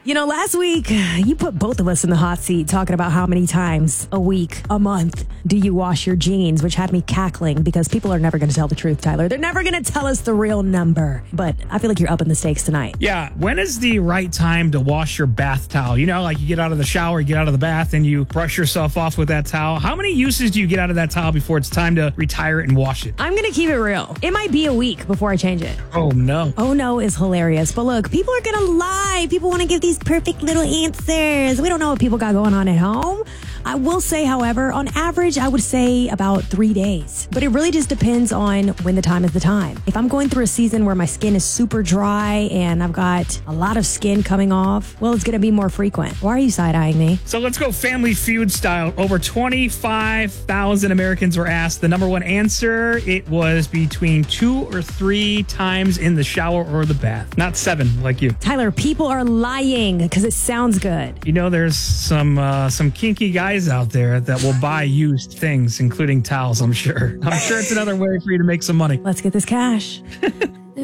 Last week, you put both of us in the hot seat talking about how many times a week, a month, do you wash your jeans, which had me cackling because people are never going to tell the truth, Tyler. They're never going to tell us the real number. But I feel like you're up in the stakes tonight. Yeah. When is the right time to wash your bath towel? Like you get out of the shower, you get out of the bath, and you brush yourself off with that towel. How many uses do you get out of that towel before it's time to retire it and wash it? I'm going to keep it real. It might be a week before I change it. Oh, no. Oh, no is hilarious. But look, people are going to lie. People want to give these perfect little answers. We don't know what people got going on at home. I will say, however, on average, I would say about 3 days. But it really just depends on when the time is the time. If I'm going through a season where my skin is super dry and I've got a lot of skin coming off, well, it's going to be more frequent. Why are you side-eyeing me? So let's go Family Feud style. Over 25,000 Americans were asked the number one answer. It was between 2 or 3 times in the shower or the bath. Not 7 like you. Tyler, people are lying because it sounds good. There's some kinky guys out there that will buy used things, including towels, I'm sure. I'm sure it's another way for you to make some money. Let's get this cash.